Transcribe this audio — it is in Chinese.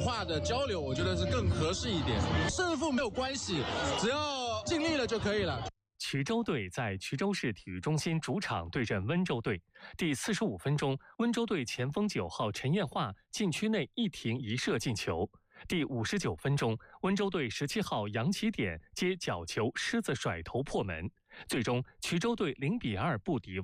化的交流，我觉得是更合适一点。胜负没有关系，只要尽力了就可以了。 衢州队在衢州市体育中心主场对阵温州队。第45分钟，温州队前锋9号陈彦化禁区内一停一射进球。第59分钟，温州队17号杨启典接角球狮子甩头破门。最终，衢州队0-2不敌